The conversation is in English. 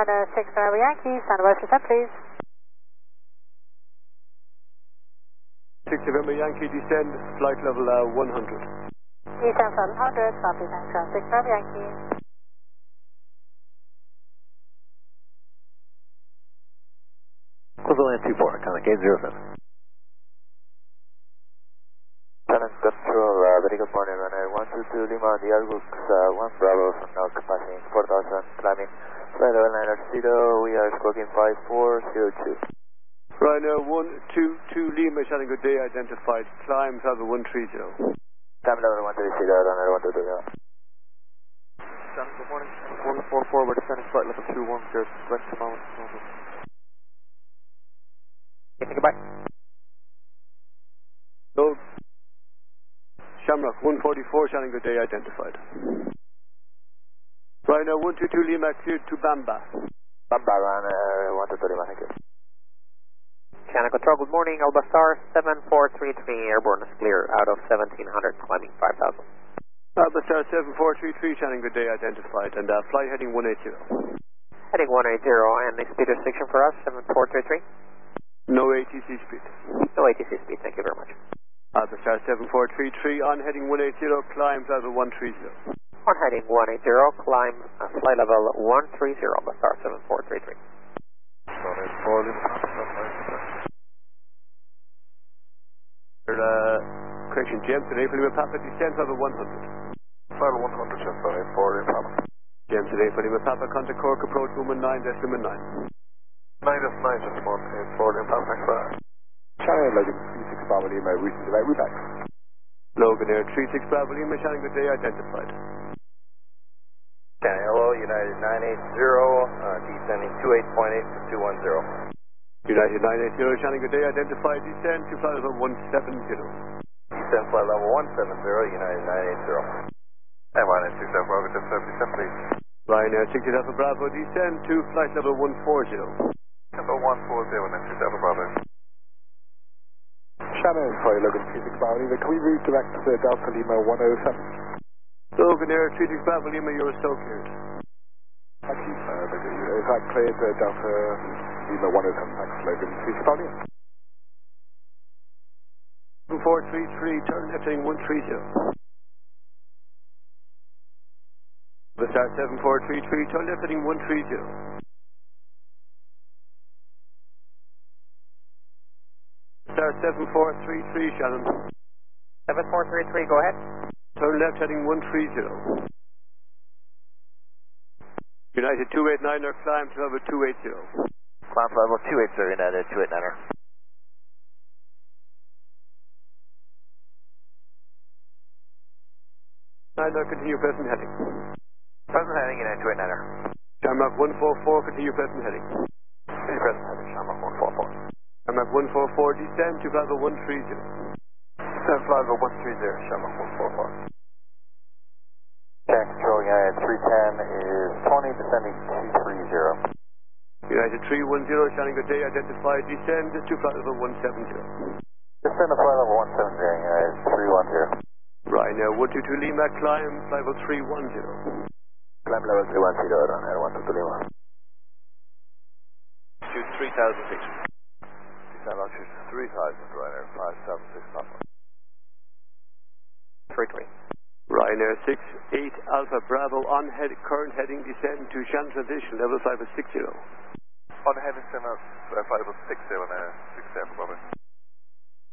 Ryanair 6 Bravo Yankee, stand by for 10 please. 6 November Yankee, descend, flight level 100. Descend flight 100, copy, thanks, 6 Bravo Yankee. Equivalent 24, contact 807. Challenge Control, very good morning, Ryanair 122 Lima, the Airbus 1 Bravo from now passing 4,000, climbing flight level 900, we are squawking 5402. Ryanair 122 Lima, shouting good day, identified, climb travel 130. Time level 130, Ryanair 122 Lima. Challenge, good morning, 144, we're descending flight level 210, select the moment. Goodbye. No. Shamrock 144, shouting good day, identified. Ryanair 122 Lima, cleared to Bamba. Bamba, Ryanair 122 Lima, thank you. Channel Control, good morning, Albastar 7433, airborne is clear out of 1700, climbing 5000. Albastar 7433, shouting good day, identified, and flight heading 180. Heading 180, and the speed restriction for us, 7433? No ATC speed. No ATC speed, thank you very much. Albastar 7433, on heading 180, climb level 130. On heading 180, climb flight level 130, Albastar 7433. Correction, James and April Lima Papa, descend level 100. Final 100, just on 84 in Papa. James and April Lima Papa, contact Cork, approach woman 9, decimal 9. 9 just 184 in Papa, thanks for that. Channel Logan 36 Bravo Lima, recent delay, we back. Logan Air 36 Bravo Lima, shouting good day, identified. Channel hello, United 980, descending 28.8 to 210. United 980, shouting good day, identified, descend to flight level 170. Descend flight level 170, United 980. And Ryanair 67 Bravo, just 77 please. Ryanair 67 Bravo, descend to flight level 140. Tempo 140, and then 27 Bravo. Shannon, sorry, Logan 36 Bravo Lima, can we redirect to Delta Lima 107? Logan Air 36 Bravo Lima, you're so cleared. Thank you, is that cleared Delta Lima 107, thanks, Logan 36 Bravo Lima. 7433, turn left heading 130. The start 7433, turn left heading 130. Start 7433, Shannon. 7433, go ahead. Turn left heading 130. United 289er, climb to level 280. Climb to level 280, United 289er. Continue present heading. Present heading, United 289er. Shamrock 144, continue present heading. Continue present heading, Shamrock 144. Shamrock 144, descend to level 130. Descend flight level 130, Shamrock 144. Channel Control, United 310 is 20, descending 230. United 310, shouting good day, identified, descend to flight level 170. Descend to flight level 170, United 310. Ryanair 122 Lima, climb level 310. Climb level 310, Ryanair 122 Lima. Shoot 3,000 feet. Descend altitude 3,000, Ryanair 576 Papa. 33. Ryanair 68 Alpha Bravo, on current heading, descend to Shan transition, level 560. On heading, flight level 60, Ryanair 67 Papa.